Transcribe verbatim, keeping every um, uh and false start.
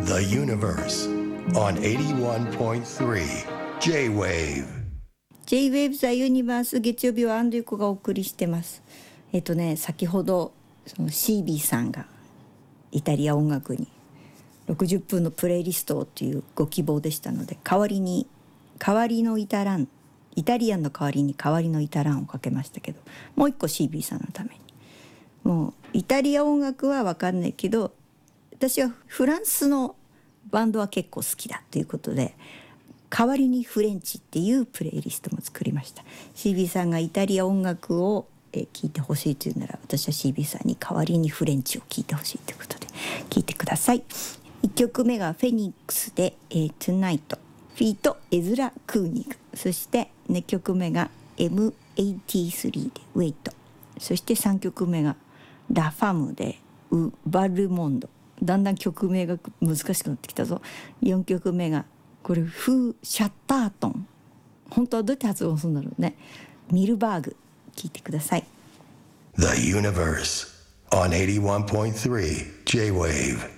The Universe on エイティワンポイントスリー J-Wave J-Wave The Universe 月曜日はアンドユコがお送りしてます。えっとね先ほどそのシービーさんがイタリア音楽にろくじゅっぷんのプレイリストをというご希望でしたので、代わりに代わりのイタランイタリアンの代わりに代わりのイタランをかけましたけど、もう一個 シービー さんのために、もうイタリア音楽は分かんないけど私はフランスのバンドは結構好きだということで、代わりにフレンチっていうプレイリストも作りました。 シービー さんがイタリア音楽を聴いてほしいというなら、私は シービー さんに代わりにフレンチを聴いてほしいということで聴いてください。いっきょくめがフェニックスで、えー、Tonight フィートエズラ・クーニグ、そしてにきょくめが エムエイティースリー で Wait、 そしてさんきょくめがラファムでウバルモンド。だんだん曲名が難しくなってきたぞ。よんきょくめがこれフーシャッタートン、本当はどうやって発音するんだろうね。ミルバーグ、聞いてください。 The Universe on エイティワンポイントスリー J-Wave